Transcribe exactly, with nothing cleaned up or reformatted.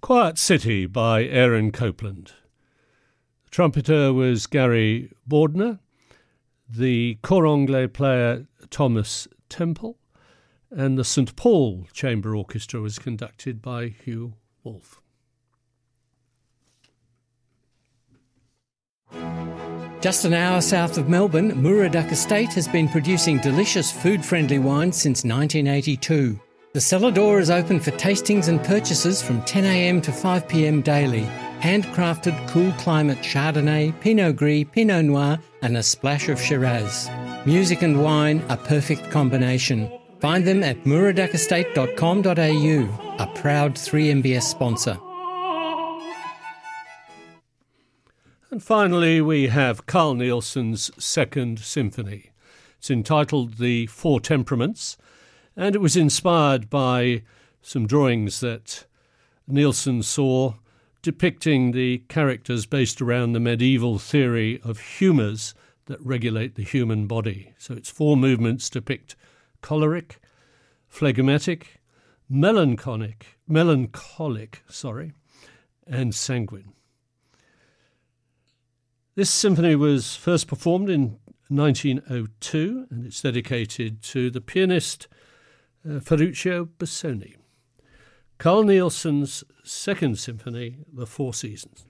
Quiet City by Aaron Copland. The trumpeter was Gary Bordner, the cor anglais player Thomas Temple, and the Saint Paul Chamber Orchestra was conducted by Hugh Wolfe. Just an hour south of Melbourne, Muraduck Estate has been producing delicious food-friendly wine since nineteen eighty-two. The cellar door is open for tastings and purchases from ten a m to five p m daily. Handcrafted cool climate Chardonnay, Pinot Gris, Pinot Noir and a splash of Shiraz. Music and wine, a perfect combination. Find them at muraduck estate dot com dot a u, a proud three M B S sponsor. And finally, we have Carl Nielsen's Second Symphony. It's entitled The Four Temperaments, and it was inspired by some drawings that Nielsen saw depicting the characters based around the medieval theory of humours that regulate the human body. So its four movements depict choleric, phlegmatic, melancholic, melancholic, sorry, and sanguine. This symphony was first performed in nineteen oh two, and it's dedicated to the pianist uh, Ferruccio Busoni. Carl Nielsen's Second Symphony, The Four Seasons.